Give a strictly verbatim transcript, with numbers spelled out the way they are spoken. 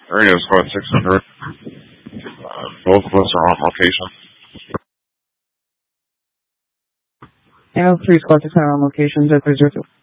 Area squad six hundred. Uh, both of us are on location. L three squad six hundred on location, zero three zero two.